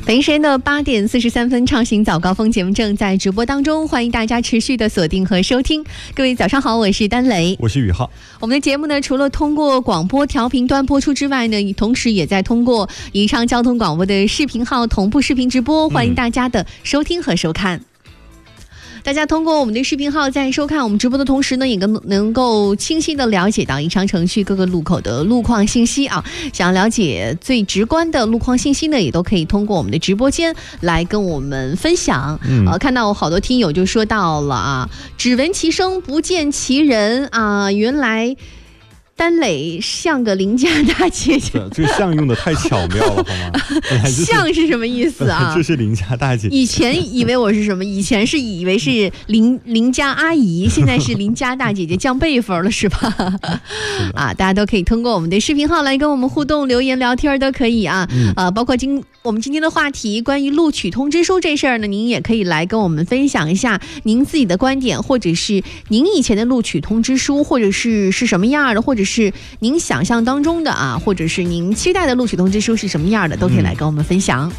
北京时间的8点43分，畅行早高峰节目正在直播当中，欢迎大家持续的锁定和收听。各位早上好，我是丹雷， 我是宇浩。 我们的节目呢，除了通过广播调频端播出之外呢，同时也在通过宜昌交通广播的视频号同步视频直播，欢迎大家的收听和收看。大家通过我们的视频号在收看我们直播的同时呢，也能够清晰的了解到宜昌城区各个路口的路况信息啊。想要了解最直观的路况信息呢，也都可以通过我们的直播间来跟我们分享。看到好多听友就说到了啊，只闻其声不见其人啊，原来丹磊像个邻家大姐姐。 这个像用的太巧妙了好吗？ 像是什么意思啊？ 这是邻家大姐姐。 以前以为我是什么？以前是以为是邻家阿姨，现在是邻家大姐姐，降辈分了是吧？啊，大家都可以通过我们的视频号来跟我们互动、留言、聊天都可以啊。包括我们今天的话题关于录取通知书这事儿呢，您也可以来跟我们分享一下您自己的观点，或者是您以前的录取通知书，或者是什么样的，或者是您想象当中的啊，或者是您期待的录取通知书是什么样的，都可以来跟我们分享。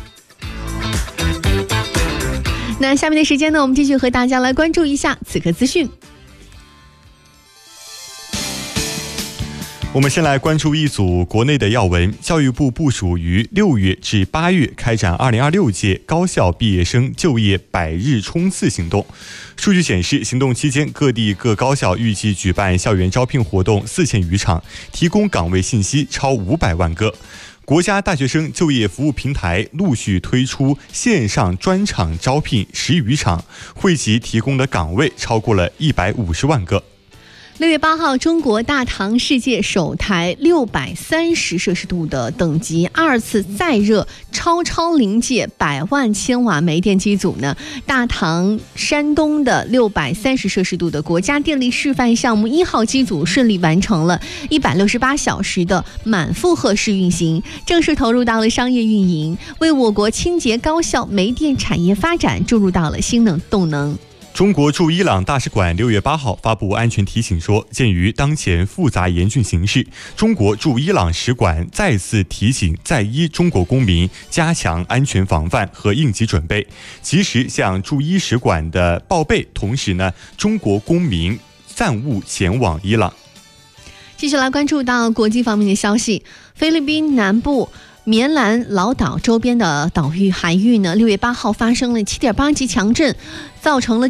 那下面的时间呢，我们继续和大家来关注一下此刻资讯。 我们先来关注一组国内的要闻。教育部部署于6月至8月开展2026届高校毕业生就业100日冲刺行动。数据显示，行动期间各地各高校预计举办校园招聘活动4000余场，提供岗位信息超500万个。国家大学生就业服务平台陆续推出线上专场招聘10余场，惠及提供的岗位超过了150万个。 6月8号，中国大唐世界首台630摄氏度的等级2次再热超临界100万千瓦煤电机组呢，大唐山东的630摄氏度的国家电力示范项目1号机组顺利完成了168小时的满负荷试运行，正式投入到了商业运营，为我国清洁高效煤电产业发展注入到了新的动能。 中国驻伊朗大使馆6月8号发布安全提醒说，鉴于当前复杂严峻形势，中国驻伊朗使馆再次提醒在伊中国公民加强安全防范和应急准备，及时向驻伊使馆的报备，同时呢，中国公民暂勿前往伊朗。 继续来关注到国际方面的消息，菲律宾南部棉兰老岛周边的岛屿海域呢，6月8号发生了7.8级强震，造成了